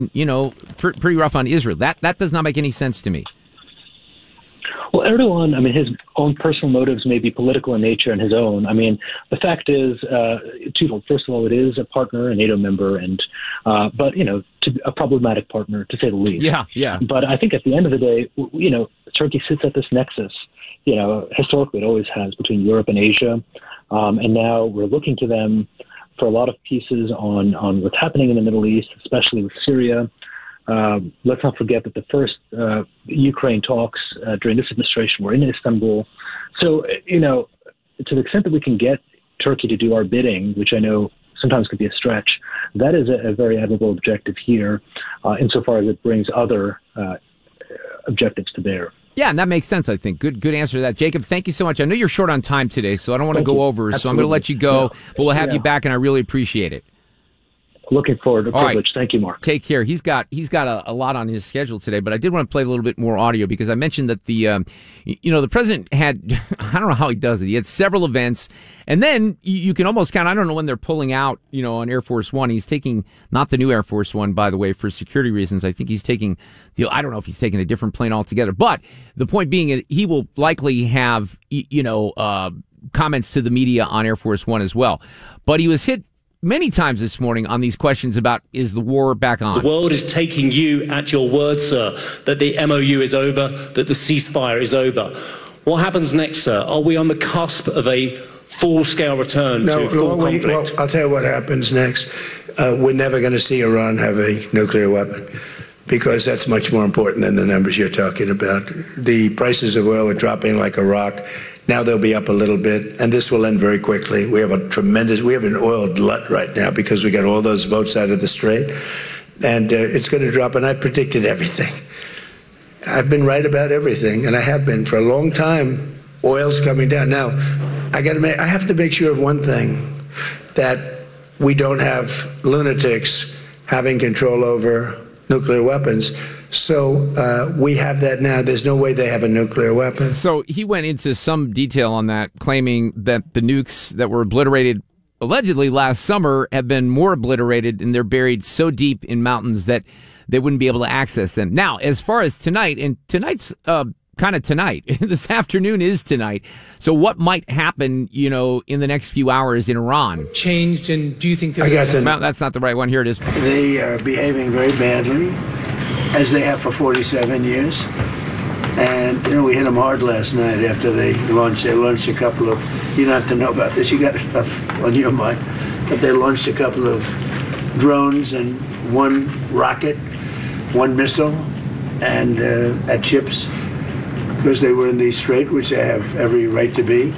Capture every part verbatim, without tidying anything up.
you know, pr- pretty rough on Israel. That that does not make any sense to me. Well, Erdogan, I mean, his own personal motives may be political in nature and his own. I mean, the fact is, uh, twofold. First of all, it is a partner, a NATO member, and uh, but, you know, to, a problematic partner, to say the least. Yeah, yeah. But I think at the end of the day, you know, Turkey sits at this nexus. You know, historically it always has between Europe and Asia. Um, and now we're looking to them for a lot of pieces on, on what's happening in the Middle East, especially with Syria. Um, let's not forget that the first uh, Ukraine talks uh, during this administration were in Istanbul. So, you know, to the extent that we can get Turkey to do our bidding, which I know sometimes could be a stretch, that is a, a very admirable objective here, uh, insofar as it brings other uh, objectives to bear. Yeah, and that makes sense, I think. Good good answer to that. Jacob, thank you so much. I know you're short on time today, so I don't want to go you. over, Absolutely. so I'm going to let you go, yeah. but we'll have yeah. you back, and I really appreciate it. Looking forward to the privilege. Right. Thank you, Mark. Take care. He's got he's got a, a lot on his schedule today, but I did want to play a little bit more audio because I mentioned that the um, you know the president had I don't know how he does it. He had several events, and then you, you can almost count. I don't know when they're pulling out. You know, on Air Force One, he's taking not the new Air Force One, by the way, for security reasons. I think he's taking the I don't know if he's taking a different plane altogether. But the point being, he will likely have you know uh, comments to the media on Air Force One as well. But he was hit many times this morning on these questions about, is the war back on? The world is taking you at your word, sir, that the M O U is over, that the ceasefire is over. What happens next, sir? Are we on the cusp of a full-scale return no, to full well, conflict? We, well, I'll tell you what happens next. Uh, we're never going to see Iran have a nuclear weapon, because that's much more important than the numbers you're talking about. The prices of oil are dropping like a rock. Now they'll be up a little bit, and this will end very quickly. We have a tremendous, we have an oil glut right now because we got all those boats out of the Strait, and uh, it's going to drop, and I predicted everything. I've been right about everything, and I have been for a long time. Oil's coming down. Now, I got to make, I have to make sure of one thing, that we don't have lunatics having control over nuclear weapons. So uh, we have that now. There's no way they have a nuclear weapon. So he went into some detail on that, claiming that the nukes that were obliterated allegedly last summer have been more obliterated, and they're buried so deep in mountains that they wouldn't be able to access them. Now, as far as tonight, and tonight's uh, kind of tonight. This afternoon is tonight. So what might happen, you know, in the next few hours in Iran? Changed, and do you think that... I got no, that's not the right one. Here it is. They are behaving very badly, as they have for forty-seven years. And, you know, we hit them hard last night after they launched. They launched a couple of... You don't have to know about this. You got stuff on your mind. But they launched a couple of drones and one rocket, one missile, and uh, at ships, because they were in the Strait, which they have every right to be.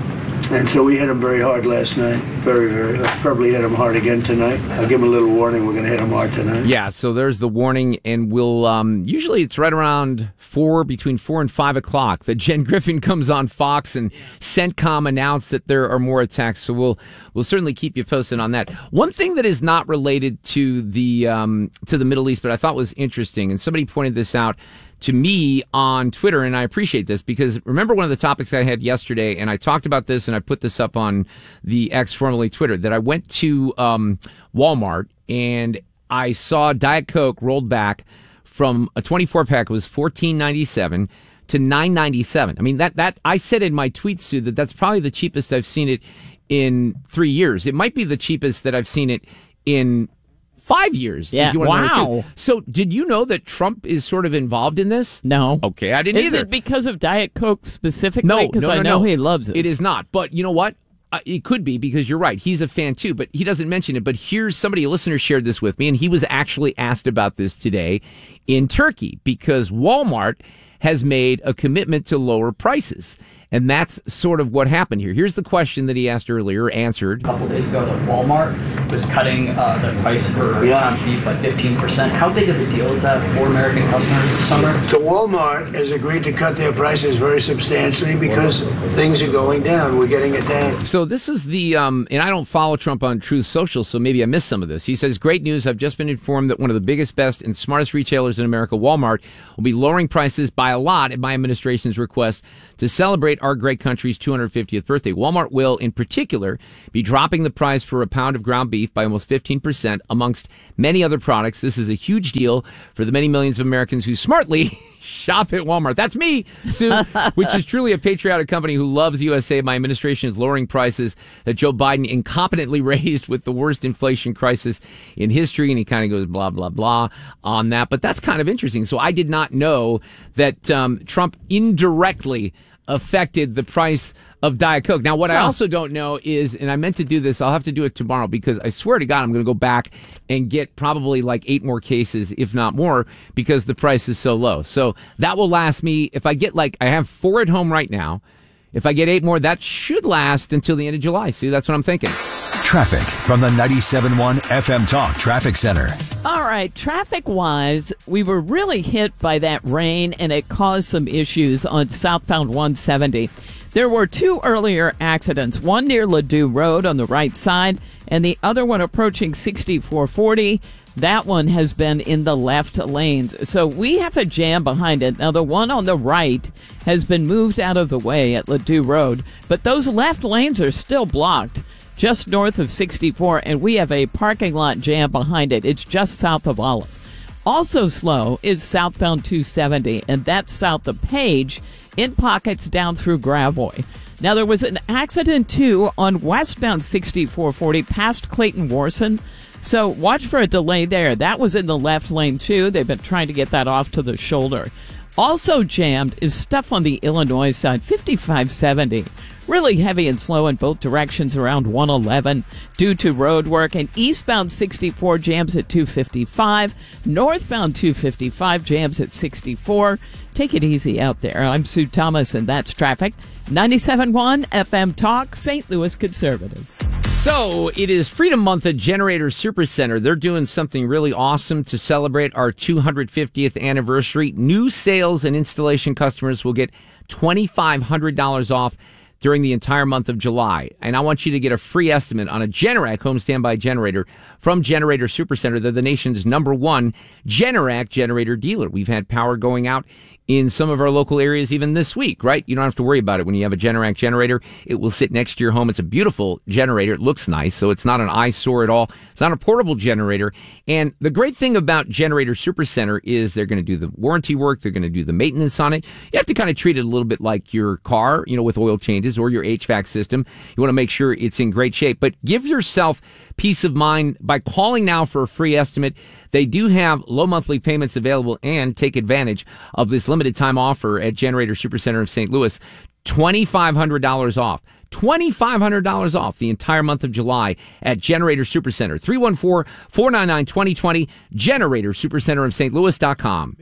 And so we hit them very hard last night. Very, very hard. Probably hit them hard again tonight. I'll give them a little warning. We're going to hit them hard tonight. Yeah, so there's the warning, and we'll, um, usually it's right around four, between four and five o'clock that Jen Griffin comes on Fox, and CENTCOM announced that there are more attacks. So we'll, we'll certainly keep you posted on that. One thing that is not related to the, um, to the Middle East, but I thought was interesting, and somebody pointed this out to me on Twitter, and I appreciate this, because remember one of the topics I had yesterday, and I talked about this, and I put this up on the X, formerly Twitter, that I went to um, Walmart, and I saw Diet Coke rolled back from a twenty-four pack, it was fourteen ninety-seven to nine ninety-seven. I mean, that that I said in my tweet, Sue, that that's probably the cheapest I've seen it in three years. It might be the cheapest that I've seen it in Five years. Yeah. If you want to know Wow. too. So, did you know that Trump is sort of involved in this? No. Okay, I didn't Is either. it because of Diet Coke specifically? No, because no, no, I know no. he loves it. It is not. But you know what? Uh, it could be, because you're right. He's a fan too, but he doesn't mention it. But here's somebody, a listener shared this with me, and he was actually asked about this today in Turkey, because Walmart has made a commitment to lower prices. And that's sort of what happened here. Here's the question that he asked earlier, answered. A couple days ago, that Walmart was cutting uh, the price for Yeah. ground beef by fifteen percent. How big of a deal is that for American customers this summer? So Walmart has agreed to cut their prices very substantially because things are going down. We're getting it down. So this is the, um, and I don't follow Trump on Truth Social, so maybe I missed some of this. He says, great news. I've just been informed that one of the biggest, best, and smartest retailers in America, Walmart, will be lowering prices by a lot at my administration's request to celebrate celebrate our great country's two hundred fiftieth birthday. Walmart will, in particular, be dropping the price for a pound of ground beef by almost fifteen percent amongst many other products. This is a huge deal for the many millions of Americans who smartly shop at Walmart. That's me, Sue, which is truly a patriotic company who loves U S A. My administration is lowering prices that Joe Biden incompetently raised with the worst inflation crisis in history. And he kind of goes blah, blah, blah on that. But that's kind of interesting. So I did not know that um, Trump indirectly affected the price of Diet Coke. Now, what I also don't know is, and I meant to do this, I'll have to do it tomorrow because I swear to God, I'm going to go back and get probably like eight more cases, if not more, because the price is so low. So that will last me. If I get like, I have four at home right now. If I get eight more, that should last until the end of July. See, that's what I'm thinking. Traffic from the ninety-seven point one F M Talk Traffic Center. All right, traffic-wise, we were really hit by that rain, and it caused some issues on southbound one seventy. There were two earlier accidents, one near Ladue Road on the right side, and the other one approaching sixty-four forty. That one has been in the left lanes. So we have a jam behind it. Now, the one on the right has been moved out of the way at Ladue Road, but those left lanes are still blocked just north of sixty-four, and we have a parking lot jam behind it. It's just south of Olive. Also slow is southbound two seventy, and that's south of Page, in pockets down through Gravois. Now, there was an accident, too, on westbound sixty-four forty past Clayton-Warson. So watch for a delay there. That was in the left lane, too. They've been trying to get that off to the shoulder. Also jammed is stuff on the Illinois side, fifty-five seventy. Really heavy and slow in both directions around one eleven due to road work. And eastbound sixty-four jams at two fifty-five. Northbound two fifty-five jams at sixty-four. Take it easy out there. I'm Sue Thomas, and that's traffic. ninety-seven point one F M Talk, Saint Louis Conservative. So it is Freedom Month at Generator Supercenter. They're doing something really awesome to celebrate our two hundred fiftieth anniversary. New sales and installation customers will get twenty-five hundred dollars off during the entire month of July. And I want you to get a free estimate on a Generac home standby generator from Generator Supercenter. They're the nation's number one Generac generator dealer. We've had power going out in some of our local areas even this week, right? You don't have to worry about it when you have a Generac generator. It will sit next to your home. It's a beautiful generator. It looks nice, so it's not an eyesore at all. It's not a portable generator. And the great thing about Generator Supercenter is they're going to do the warranty work. They're going to do the maintenance on it. You have to kind of treat it a little bit like your car, you know, with oil changes, or your H V A C system. You want to make sure it's in great shape. But give yourself peace of mind by calling now for a free estimate. They do have low monthly payments available, and take advantage of this limited time offer at Generator Supercenter of Saint Louis. twenty-five hundred dollars off. twenty-five hundred dollars off the entire month of July at Generator Supercenter. three one four, four nine nine, two zero two zero. Generator Supercenter of Saint Louis dot com.